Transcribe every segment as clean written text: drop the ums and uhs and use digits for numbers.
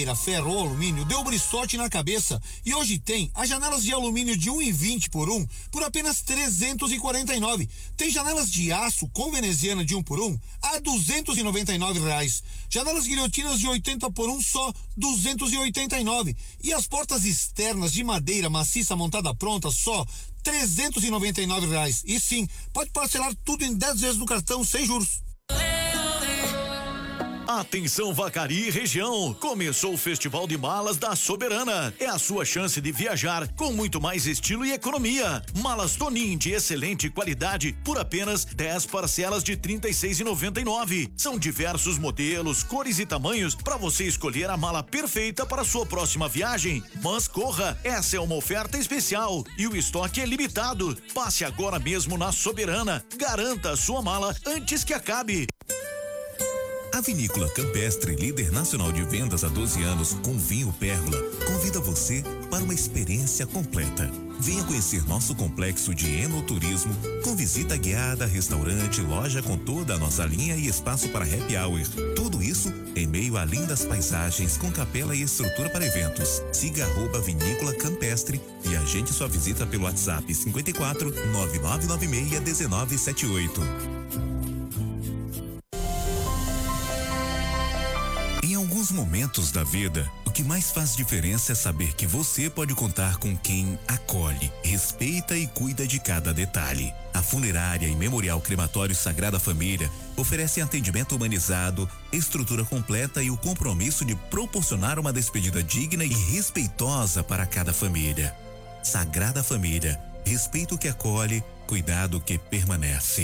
Ferro ou alumínio deu bristote na cabeça e hoje tem as janelas de alumínio de 1,20 por 1 por apenas 349. Tem janelas de aço com veneziana de 1 por 1 a R$299. Janelas guilhotinas de 80 por 1 só 289. E as portas externas de madeira maciça montada pronta só R$399. E sim, pode parcelar tudo em 10 vezes no cartão sem juros. Atenção Vacaria e região, começou o Festival de Malas da Soberana. É a sua chance de viajar com muito mais estilo e economia. Malas Tonin de excelente qualidade por apenas 10 parcelas de R$36,99. São diversos modelos, cores e tamanhos para você escolher a mala perfeita para a sua próxima viagem. Mas corra, essa é uma oferta especial e o estoque é limitado. Passe agora mesmo na Soberana. Garanta a sua mala antes que acabe. A Vinícola Campestre, líder nacional de vendas há 12 anos com vinho Pérgola, convida você para uma experiência completa. Venha conhecer nosso complexo de enoturismo com visita guiada, restaurante, loja com toda a nossa linha e espaço para happy hour. Tudo isso em meio a lindas paisagens com capela e estrutura para eventos. Siga @Vinícola Campestre e agende sua visita pelo WhatsApp 54 9996 1978. Em alguns momentos da vida, o que mais faz diferença é saber que você pode contar com quem acolhe, respeita e cuida de cada detalhe. A Funerária e Memorial Crematório Sagrada Família oferecem atendimento humanizado, estrutura completa e o compromisso de proporcionar uma despedida digna e respeitosa para cada família. Sagrada Família, respeito que acolhe, cuidado que permanece.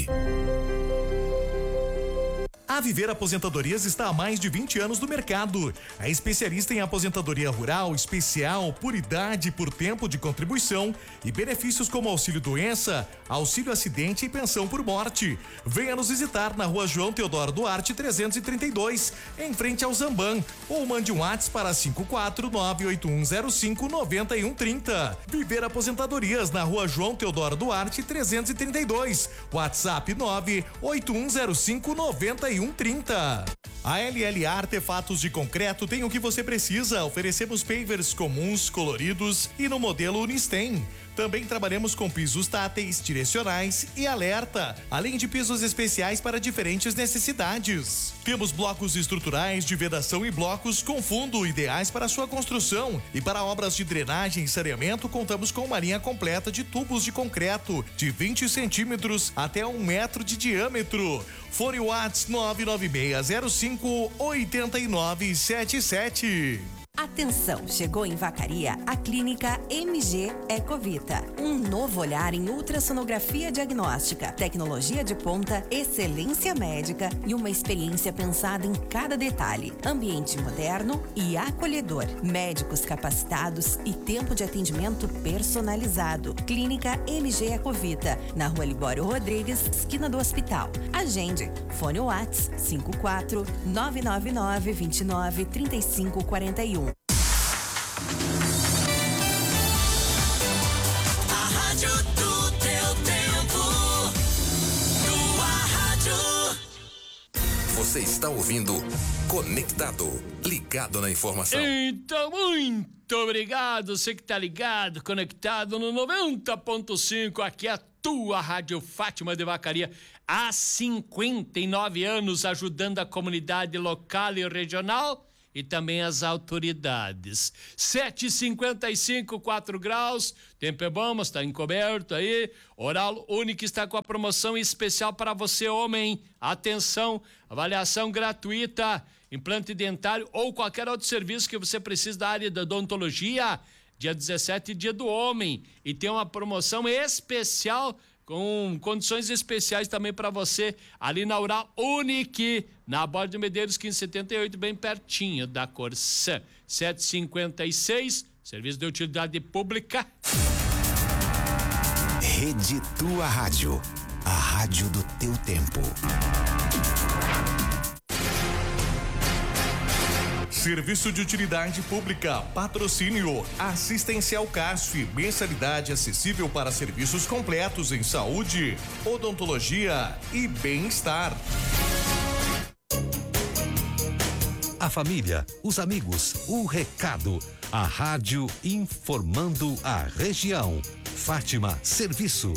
A Viver Aposentadorias está há mais de 20 anos no mercado. É especialista em aposentadoria rural, especial, por idade, por tempo de contribuição e benefícios como auxílio doença, auxílio acidente e pensão por morte. Venha nos visitar na Rua João Teodoro Duarte 332, em frente ao Zamban, ou mande um WhatsApp para 54981059130. Viver Aposentadorias na Rua João Teodoro Duarte 332, WhatsApp 981059130. A LLA Artefatos de Concreto tem o que você precisa. Oferecemos pavers comuns, coloridos e no modelo Unistem. Também trabalhamos com pisos táteis, direcionais e alerta, além de pisos especiais para diferentes necessidades. Temos blocos estruturais de vedação e blocos com fundo ideais para sua construção. E para obras de drenagem e saneamento, contamos com uma linha completa de tubos de concreto de 20 centímetros até 1 metro de diâmetro. Fone WhatsApp 996058977. Atenção, chegou em Vacaria a Clínica MG Ecovita. Um novo olhar em ultrassonografia diagnóstica, tecnologia de ponta, excelência médica e uma experiência pensada em cada detalhe. Ambiente moderno e acolhedor. Médicos capacitados e tempo de atendimento personalizado. Clínica MG Ecovita, na Rua Libório Rodrigues, esquina do hospital. Agende. Fone WhatsApp 54 999 29 35 41. Você está ouvindo Conectado, ligado na informação. Então, muito obrigado, você que tá ligado, conectado no 90.5, aqui é a tua Rádio Fátima de Vacaria, há 59 anos ajudando a comunidade local e regional e também as autoridades. 7h55, 4 graus, tempo é bom, mas está encoberto aí. Oral Único está com a promoção especial para você, homem. Atenção, avaliação gratuita, implante dentário ou qualquer outro serviço que você precise da área da odontologia. Dia 17, dia do homem. E tem uma promoção especial com condições especiais também para você ali na Oral Unique, na Borda de Medeiros 1578, bem pertinho da Corsã. 756, serviço de utilidade pública. Rede Tua Rádio, a rádio do teu tempo. Serviço de utilidade pública, patrocínio, Assistencial CASF, mensalidade acessível para serviços completos em saúde, odontologia e bem-estar. a família, os amigos, o recado. A rádio informando a região. Fátima Serviço.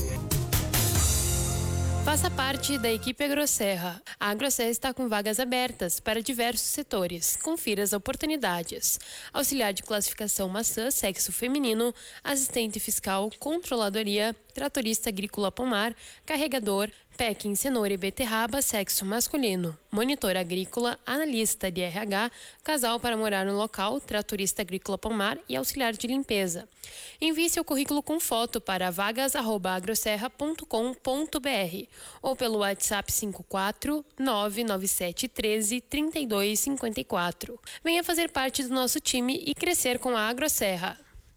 Faça parte da equipe AgroSerra. A AgroSerra está com vagas abertas para diversos setores. Confira as oportunidades. Auxiliar de classificação maçã, sexo feminino, assistente fiscal, controladoria, tratorista agrícola pomar, carregador, pecking, cenoura e beterraba, sexo masculino, monitor agrícola, analista de RH, casal para morar no local, tratorista agrícola pomar e auxiliar de limpeza. Envie seu currículo com foto para vagas@agroserra.com.br ou pelo WhatsApp 54 997 13 3254. Venha fazer parte do nosso time e crescer com a AgroSerra.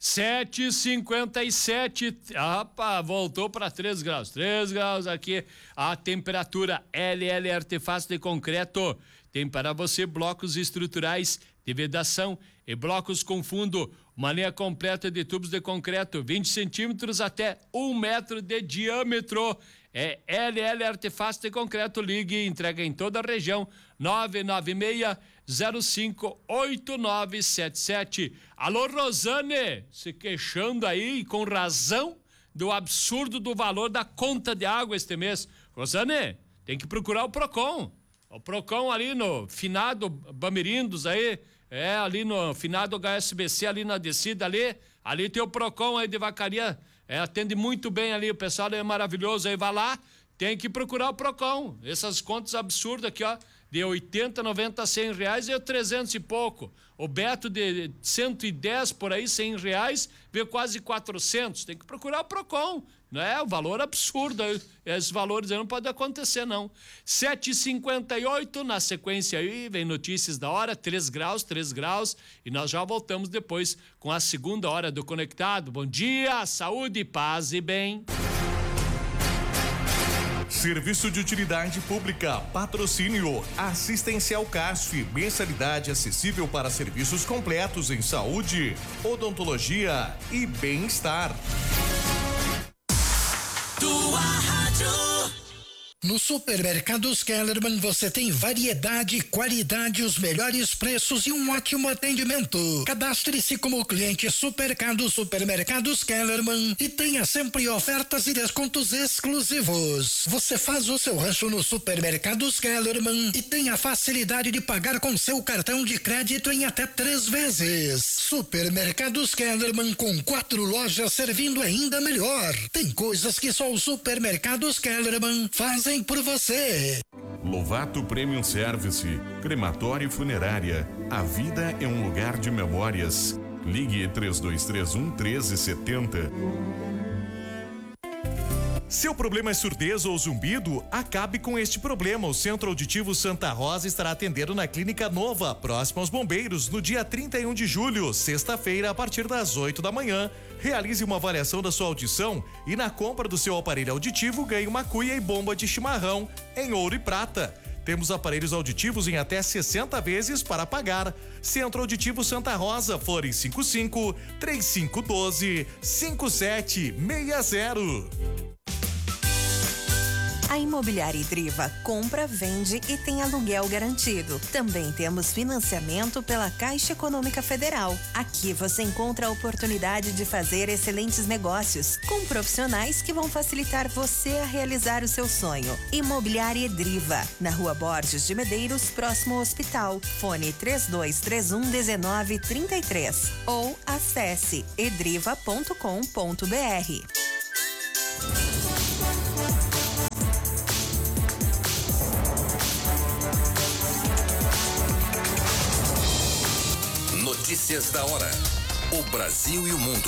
7h57, voltou para 3 graus. 3 graus aqui, a temperatura. LL Artefatos de Concreto. Tem para você blocos estruturais de vedação e blocos com fundo. Uma linha completa de tubos de concreto, 20 centímetros até 1 metro de diâmetro. É LL Artefatos de Concreto. Ligue e entrega em toda a região. 996-058977. Alô, Rosane, se queixando aí, com razão, do absurdo do valor da conta de água este mês. Rosane, tem que procurar o Procon. O Procon ali no finado Bamirindos aí, ali no finado HSBC, ali na descida ali tem o Procon aí de Vacaria, atende muito bem ali, o pessoal é maravilhoso aí, vai lá, tem que procurar o Procon. Essas contas absurdas aqui, ó, de 80, 90, 100 reais e 300 e pouco. O Beto de 110 por aí, 100 reais, veio quase 400. Tem que procurar o Procon, né? O valor absurdo. Esses valores aí não podem acontecer, não. 7h58, na sequência aí, vem notícias da hora, 3 graus, e nós já voltamos depois com a segunda hora do Conectado. Bom dia, saúde, paz e bem. Serviço de utilidade pública, patrocínio, assistencial CASF, mensalidade acessível para serviços completos em saúde, odontologia e bem-estar. Tua rádio. No Supermercados Kellerman você tem variedade, qualidade, os melhores preços e um ótimo atendimento. Cadastre-se como cliente Supermercados Kellerman e tenha sempre ofertas e descontos exclusivos. Você faz o seu rancho no Supermercados Kellerman e tem a facilidade de pagar com seu cartão de crédito em até 3 vezes. Supermercados Kellerman, com 4 lojas servindo ainda melhor. Tem coisas que só os Supermercados Kellerman fazem por você. Lovato Premium Service, crematório e funerária. A vida é um lugar de memórias. Ligue 3231-1370. Seu problema é surdez ou zumbido? Acabe com este problema. O Centro Auditivo Santa Rosa estará atendendo na Clínica Nova, próximo aos Bombeiros, no dia 31 de julho, sexta-feira, a partir das 8 da manhã. Realize uma avaliação da sua audição e na compra do seu aparelho auditivo ganhe uma cuia e bomba de chimarrão em ouro e prata. Temos aparelhos auditivos em até 60 vezes para pagar. Centro Auditivo Santa Rosa, Flores 55-3512-5760. A Imobiliária Idriva compra, vende e tem aluguel garantido. Também temos financiamento pela Caixa Econômica Federal. Aqui você encontra a oportunidade de fazer excelentes negócios com profissionais que vão facilitar você a realizar o seu sonho. Imobiliária Idriva, na Rua Borges de Medeiros, próximo ao hospital. Fone 3231-1933 ou acesse edriva.com.br. Notícias da hora. O Brasil e o mundo.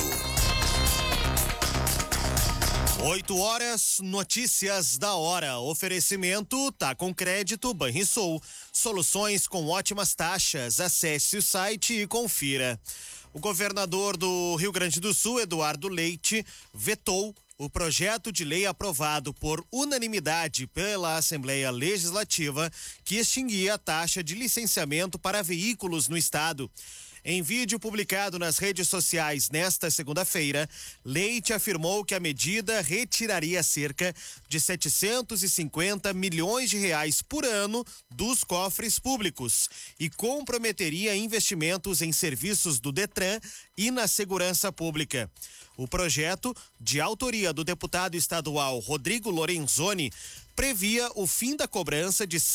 8 horas, notícias da hora. Oferecimento tá com crédito Banrisul. Soluções com ótimas taxas. Acesse o site e confira. O governador do Rio Grande do Sul, Eduardo Leite, vetou o projeto de lei aprovado por unanimidade pela Assembleia Legislativa que extinguia a taxa de licenciamento para veículos no estado. Em vídeo publicado nas redes sociais nesta segunda-feira, Leite afirmou que a medida retiraria cerca de 750 milhões de reais por ano dos cofres públicos e comprometeria investimentos em serviços do Detran e na segurança pública. O projeto, de autoria do deputado estadual Rodrigo Lorenzoni, previa o fim da cobrança de R$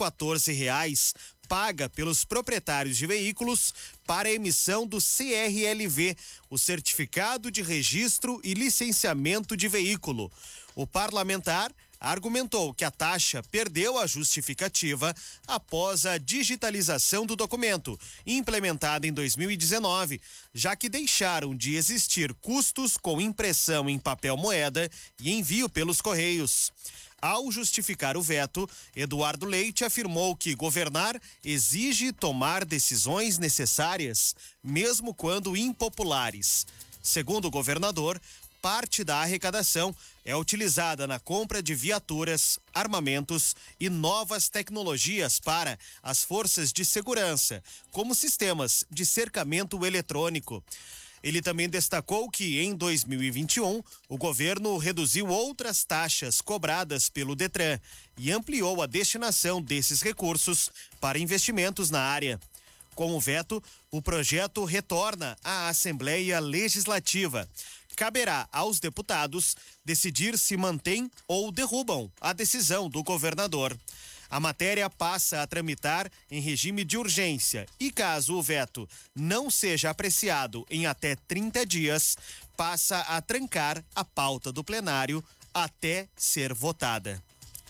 114 paga pelos proprietários de veículos para a emissão do CRLV, o Certificado de Registro e Licenciamento de Veículo. O parlamentar argumentou que a taxa perdeu a justificativa após a digitalização do documento, implementada em 2019, já que deixaram de existir custos com impressão em papel moeda e envio pelos correios. Ao justificar o veto, Eduardo Leite afirmou que governar exige tomar decisões necessárias, mesmo quando impopulares. Segundo o governador, parte da arrecadação é utilizada na compra de viaturas, armamentos e novas tecnologias para as forças de segurança, como sistemas de cercamento eletrônico. Ele também destacou que, em 2021, o governo reduziu outras taxas cobradas pelo Detran e ampliou a destinação desses recursos para investimentos na área. Com o veto, o projeto retorna à Assembleia Legislativa. Caberá aos deputados decidir se mantêm ou derrubam a decisão do governador. A matéria passa a tramitar em regime de urgência e, caso o veto não seja apreciado em até 30 dias, passa a trancar a pauta do plenário até ser votada.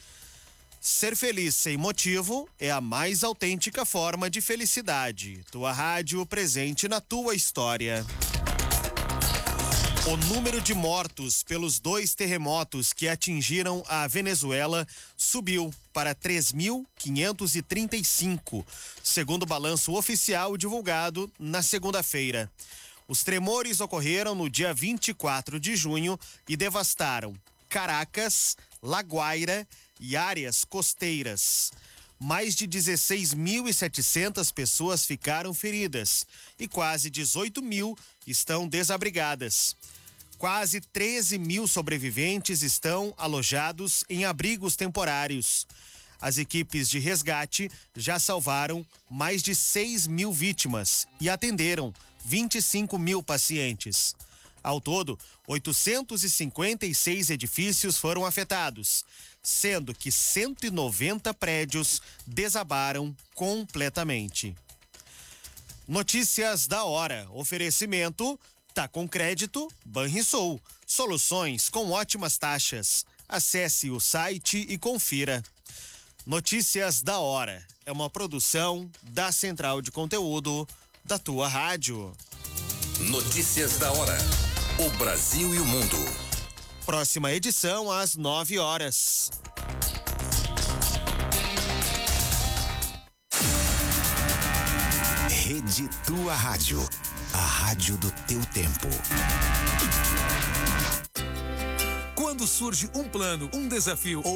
Ser feliz sem motivo é a mais autêntica forma de felicidade. Tua rádio presente na tua história. O número de mortos pelos 2 terremotos que atingiram a Venezuela subiu para 3.535, segundo o balanço oficial divulgado na segunda-feira. Os tremores ocorreram no dia 24 de junho e devastaram Caracas, La Guaira e áreas costeiras. Mais de 16.700 pessoas ficaram feridas e quase 18 mil estão desabrigadas. Quase 13 mil sobreviventes estão alojados em abrigos temporários. As equipes de resgate já salvaram mais de 6 mil vítimas e atenderam 25 mil pacientes. Ao todo, 856 edifícios foram afetados, sendo que 190 prédios desabaram completamente. Notícias da hora. Oferecimento Tá com crédito, Banrisul. Soluções com ótimas taxas. Acesse o site e confira. Notícias da hora. É uma produção da Central de Conteúdo da tua rádio. Notícias da hora. O Brasil e o mundo. Próxima edição às 9 horas. Rede Tua Rádio. A rádio do teu tempo. Quando surge um plano, um desafio ou